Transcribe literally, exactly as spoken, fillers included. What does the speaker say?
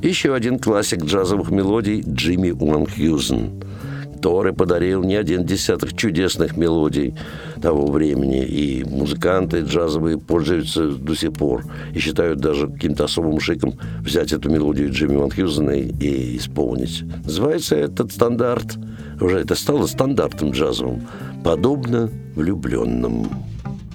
Еще один классик джазовых мелодий Джимми Ван Хьюзен, который подарил не один десяток чудесных мелодий того времени, и музыканты джазовые пользуются до сих пор и считают даже каким-то особым шиком взять эту мелодию Джимми Ван Хьюзена и исполнить. Называется этот стандарт, уже это стало стандартом джазовым, «Подобно влюбленным».